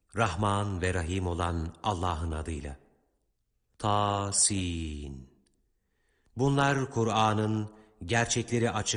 Rahman ve Rahim olan Allah'ın adıyla. Tasin. Bunlar Kur'an'ın gerçekleri açık